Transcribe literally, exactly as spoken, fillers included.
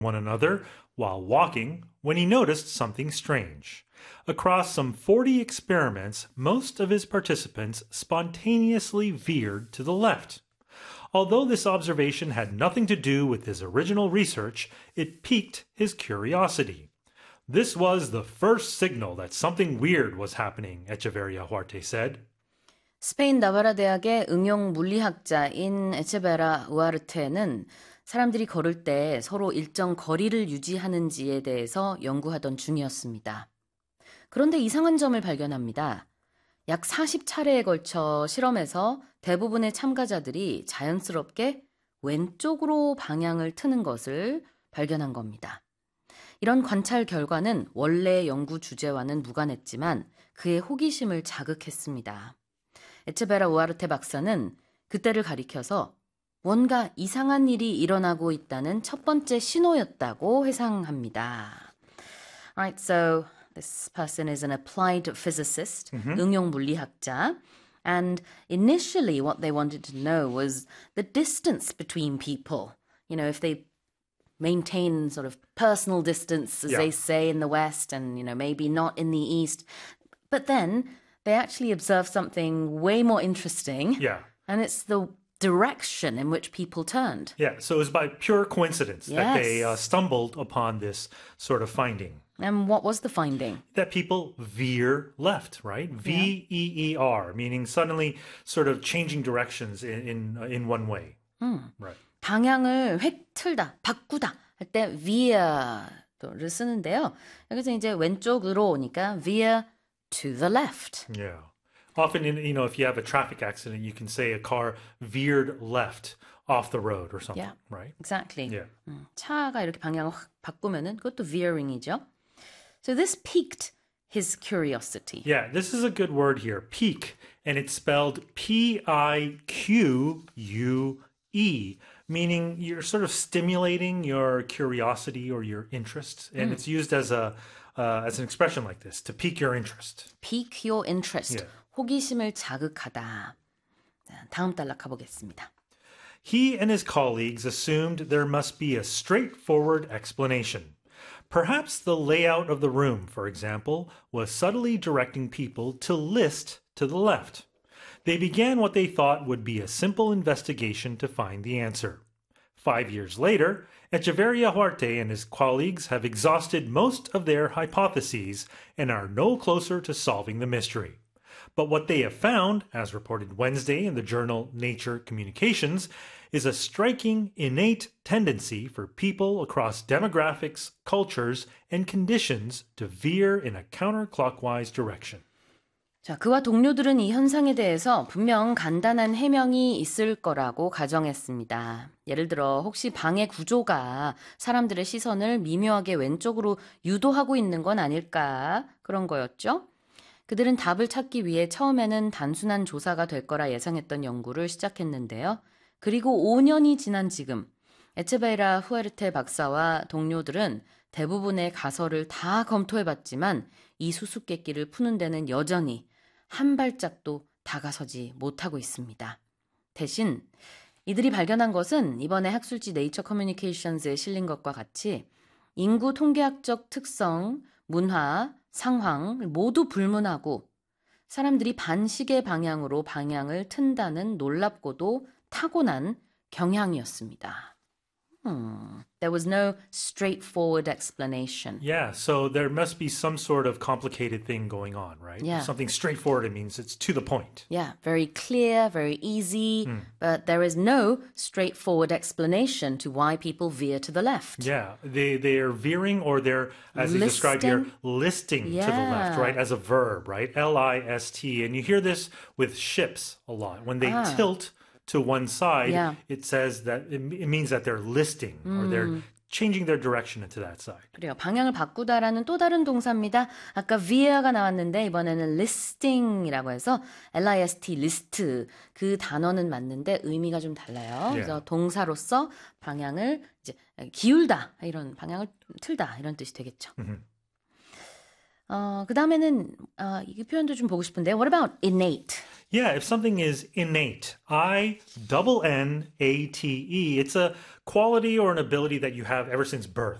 one another while walking when he noticed something strange. Across some forty experiments, most of his participants spontaneously veered to the left. Although this observation had nothing to do with his original research, it piqued his curiosity. This was the first signal that something weird was happening, Echeverria Huarte said. 스페인 나바라 대학의 응용 물리학자인 에체베라 우아르테는 사람들이 걸을 때 서로 일정 거리를 유지하는지에 대해서 연구하던 중이었습니다. 그런데 이상한 점을 발견합니다. 약 사십 차례에 걸쳐 실험에서 대부분의 참가자들이 자연스럽게 왼쪽으로 방향을 트는 것을 발견한 겁니다. 이런 관찰 결과는 원래 연구 주제와는 무관했지만 그의 호기심을 자극했습니다. 에체베라 우아르테 박사는 그때를 가리켜서 뭔가 이상한 일이 일어나고 있다는 첫 번째 신호였다고 회상합니다. Alright, so this person is an applied physicist, mm-hmm. 응용 물리학자. And initially what they wanted to know was the distance between people. You know, if they maintain sort of personal distance, as yeah. they say in the West, and, you know, maybe not in the East. But then they actually observe something way more interesting. Yeah. And it's the direction in which people turned. Yeah, so it was by pure coincidence yes. that they uh, stumbled upon this sort of finding. And what was the finding? That people veer left, right? V E E R, meaning suddenly sort of changing directions in in, uh, in one way. 음. Right. 방향을 획 틀다, 바꾸다 할 때 veer를 쓰는데요. 여기서 이제 왼쪽으로 오니까 veer to the left. Yeah. Often, in, you know, if you have a traffic accident, you can say a car veered left off the road or something, yeah, right? Exactly. Yeah. 음, 차가 이렇게 방향을 확 바꾸면은 그것도 veering이죠. So this piqued his curiosity. Yeah, this is a good word here, pique, and it's spelled P I Q U E, meaning you're sort of stimulating your curiosity or your interest, and mm. it's used as a uh, as an expression like this, to pique your interest. Pique your interest. Yeah. 호기심을 자극하다. 다음 단락 가보겠습니다. He and his colleagues assumed there must be a straightforward explanation. Perhaps the layout of the room, for example, was subtly directing people to list to the left. They began what they thought would be a simple investigation to find the answer. Five years later, Echeverria Huarte and his colleagues have exhausted most of their hypotheses and are no closer to solving the mystery. But what they have found, as reported Wednesday in the journal Nature Communications, is a striking innate tendency for people across demographics, cultures, and conditions to veer in a counterclockwise direction. 자, 그와 동료들은 이 현상에 대해서 분명 간단한 해명이 있을 거라고 가정했습니다. 예를 들어 혹시 방의 구조가 사람들의 시선을 미묘하게 왼쪽으로 유도하고 있는 건 아닐까 그런 거였죠. 그들은 답을 찾기 위해 처음에는 단순한 조사가 될 거라 예상했던 연구를 시작했는데요. 그리고 오 년이 지난 지금 에체베라 후에르테 박사와 동료들은 대부분의 가설을 다 검토해봤지만 이 수수께끼를 푸는 데는 여전히 한 발짝도 다가서지 못하고 있습니다. 대신 이들이 발견한 것은 이번에 학술지 네이처 커뮤니케이션즈에 실린 것과 같이 인구 통계학적 특성, 문화, 상황 모두 불문하고 사람들이 반시계 방향으로 방향을 튼다는 놀랍고도 타고난 경향이었습니다. Hmm. There was no straightforward explanation. Yeah, so there must be some sort of complicated thing going on, right? Yeah. Something straightforward, it means it's to the point. Yeah, very clear, very easy, mm. but there is no straightforward explanation to why people veer to the left. Yeah, they, they are veering or they're, as they described here, listing yeah. to the left, right, as a verb, right? L I S T. And you hear this with ships a lot. When they ah. tilt to one side, yeah. it says that it, it means that they're listing mm. or they're changing their direction into that side. 그래요. 방향을 바꾸다라는 또 다른 동사입니다. 아까 veer가 나왔는데 이번에는 listing이라고 해서 L I S T, list 그 단어는 맞는데 의미가 좀 달라요. Yeah. 그래서 동사로서 방향을 이제 기울다 이런 방향을 틀다 이런 뜻이 되겠죠. Mm-hmm. 어, 그 다음에는 어, 이 표현도 좀 보고 싶은데 What about innate? Yeah, if something is innate, I double N A T E, it's a quality or an ability that you have ever since birth.